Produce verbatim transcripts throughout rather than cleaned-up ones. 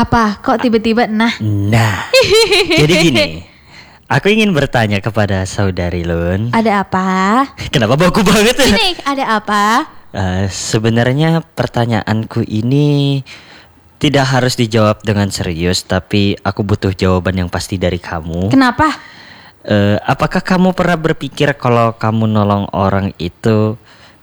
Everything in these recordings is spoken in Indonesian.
Apa? Kok tiba-tiba nah? Nah, jadi gini. Aku ingin bertanya kepada saudari Lun. Ada apa? Kenapa baku banget ya? Ini ada apa? Uh, sebenarnya pertanyaanku ini tidak harus dijawab dengan serius, tapi aku butuh jawaban yang pasti dari kamu. Kenapa? Uh, apakah kamu pernah berpikir kalau kamu nolong orang itu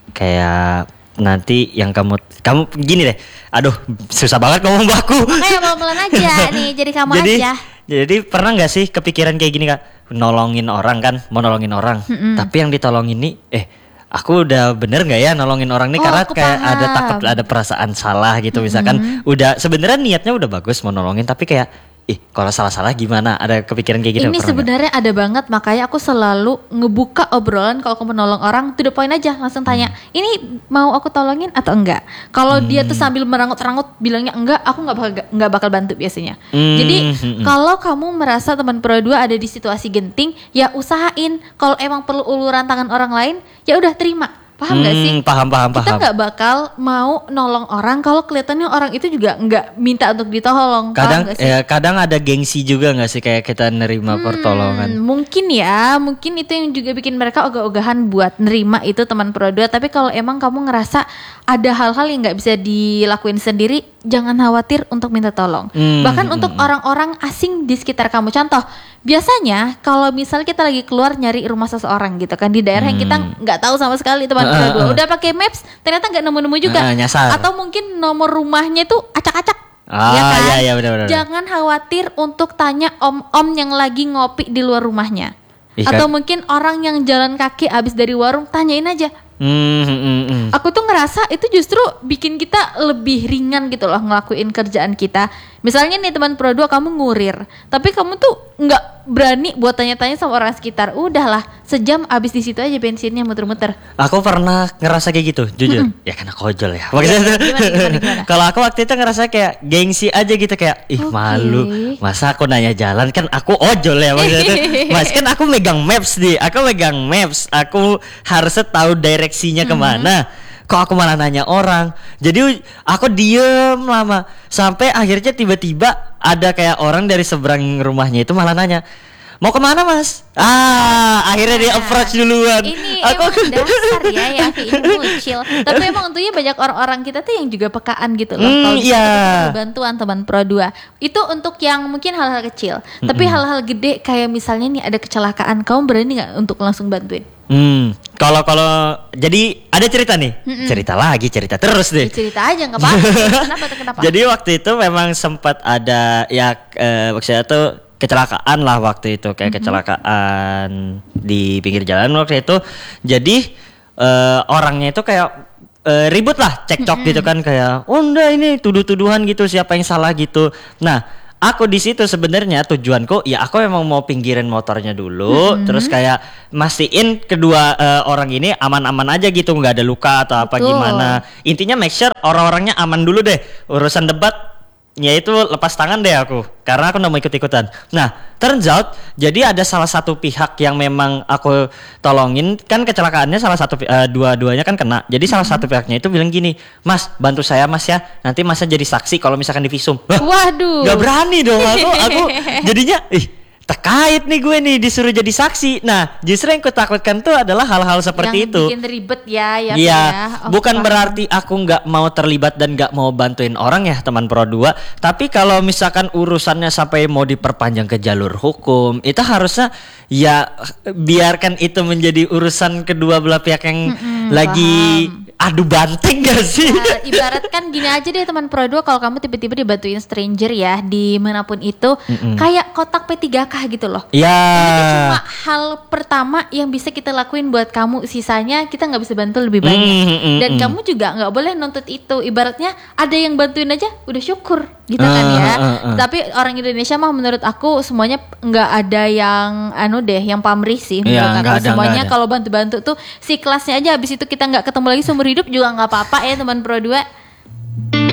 kayak nanti yang kamu kamu gini deh, aduh susah banget ngomong baku. Kayak mau melan aja nih, jadi kamu jadi, aja. Jadi pernah nggak sih kepikiran kayak gini kak, nolongin orang kan, mau nolongin orang, Mm-mm. tapi yang ditolongin nih, eh aku udah bener nggak ya nolongin orang nih, Oh, karena aku kayak paham. ada takut ada perasaan salah gitu, Mm-mm. misalkan udah sebenarnya niatnya udah bagus mau nolongin, tapi kayak ih kalau salah-salah gimana? Ada kepikiran kayak gitu? Ini sebenarnya ada banget, makanya aku selalu ngebuka obrolan kalau aku menolong orang, to the point aja, langsung tanya, hmm. ini mau aku tolongin atau enggak? Kalau hmm. dia tuh sambil merangut-rangut bilangnya enggak, aku nggak bakal nggak bakal bantu biasanya. Hmm. Jadi hmm. kalau kamu merasa teman pro dua ada di situasi genting, ya usahain. Kalau emang perlu uluran tangan orang lain, ya udah terima. Paham nggak hmm, sih? Paham, paham, Kita paham. nggak bakal mau nolong orang kalau kelihatannya orang itu juga nggak minta untuk ditolong. Kadang, paham nggak sih? ya, kadang ada gengsi juga nggak sih kayak kita nerima Hmm, pertolongan. Mungkin ya, mungkin itu yang juga bikin mereka ogah-ogahan buat nerima itu teman pro dua. Tapi kalau emang kamu ngerasa ada hal-hal yang nggak bisa dilakuin sendiri, jangan khawatir untuk minta tolong. Hmm, Bahkan hmm, untuk hmm. orang-orang asing di sekitar kamu. Contoh, biasanya kalau misalnya kita lagi keluar nyari rumah seseorang gitu kan di daerah Hmm. yang kita nggak tahu sama sekali teman pro dua, udah pakai maps ternyata nggak nemu-nemu juga. Uh, nyasar. Atau mungkin nomor rumahnya itu acak-acak. Ah, Ya kan? iya, iya, benar-benar. Jangan khawatir untuk tanya om-om yang lagi ngopi di luar rumahnya. Ih, Atau kan- mungkin orang yang jalan kaki abis dari warung, tanyain aja. Hmm, hmm, hmm, hmm. Aku tuh ngerasa itu justru bikin kita lebih ringan gitu loh ngelakuin kerjaan kita. Misalnya nih teman pro dua kamu ngurir, tapi kamu tuh nggak berani buat tanya-tanya sama orang sekitar. Udahlah, sejam abis di situ aja bensinnya muter-muter. Aku pernah ngerasa kayak gitu, jujur. Mm-mm. Ya karena kojol ya. Maksudnya Gimana, gimana, gimana? kalau aku waktu itu ngerasa kayak gengsi aja gitu, kayak ih Oke. malu. Masa aku nanya jalan, kan aku ojol ya maksudnya tuh. Mas kan aku megang maps nih, aku megang maps, aku harusnya tahu direksinya kemana. Kok aku malah nanya orang. Jadi aku diem lama sampai akhirnya tiba-tiba ada kayak orang dari seberang rumahnya itu malah nanya, mau kemana mas? Ah, akhirnya dia approach duluan. Ini Aku emang dasar ya yang kayak ini bocil. Tapi emang untungnya banyak orang-orang kita tuh yang juga pekaan gitu loh. Hmm, Kalau iya. kita butuh bantuan teman pro dua. Itu untuk yang mungkin hal-hal kecil. Tapi hal-hal gede kayak misalnya nih ada kecelakaan, kamu berani nggak untuk langsung bantuin? Hmm, kalau kalau jadi ada cerita nih, Mm-mm. cerita lagi, cerita terus deh. Ya, cerita aja nggak apa-apa. Kenapa tuh kenapa? Jadi waktu itu memang sempat ada ya eh, maksudnya tuh kecelakaan lah waktu itu, kayak kecelakaan di pinggir jalan waktu itu. Jadi eh, orangnya itu kayak eh, ribut lah, cekcok gitu kan, kayak oh enggak ini tuduh-tuduhan gitu, siapa yang salah gitu. Nah, aku di situ sebenarnya tujuanku ya aku memang mau pinggirin motornya dulu, Mm-hmm. terus kayak mastiin kedua eh, orang ini aman-aman aja gitu, nggak ada luka atau apa Betul. gimana. Intinya make sure orang-orangnya aman dulu deh. Urusan debat ya itu lepas tangan deh aku, karena aku nggak mau ikut-ikutan. Nah, turns out jadi ada salah satu pihak yang memang aku tolongin, kan kecelakaannya salah satu uh, dua-duanya kan kena. Jadi salah satu pihaknya itu bilang gini, mas bantu saya mas ya, nanti masnya jadi saksi kalau misalkan divisum. Lah, Waduh. nggak berani dong aku, aku jadinya ih terkait nih gue nih disuruh jadi saksi. Nah, justru yang kutakutkan tuh adalah hal-hal seperti yang itu. bikin ribet ya, ya. Iya, ya. Oh, bukan paham. berarti aku nggak mau terlibat dan nggak mau bantuin orang ya teman pro dua. Tapi kalau misalkan urusannya sampai mau diperpanjang ke jalur hukum, itu harusnya ya biarkan itu menjadi urusan kedua belah pihak yang Mm-mm, lagi paham. adu banteng gak sih? Ya, ibarat kan gini aja deh teman pro dua, kalau kamu tiba-tiba dibantuin stranger ya di manapun itu, Mm-mm. kayak kotak P tiga K gitu loh. Ya. Itu cuma hal pertama yang bisa kita lakuin buat kamu, sisanya kita nggak bisa bantu lebih banyak. Mm, mm, mm, Dan mm. kamu juga nggak boleh nuntut itu. Ibaratnya ada yang bantuin aja udah syukur gitu Ah, kan ya. ah, ah, ah. Tapi orang Indonesia mah menurut aku semuanya nggak ada yang anu deh, yang pamrih sih. Iya, Menurut nggak aku ada, semuanya nggak ada. kalau bantu-bantu tuh si kelasnya aja, habis itu kita nggak ketemu lagi seumur hidup juga nggak apa-apa ya teman pro dua.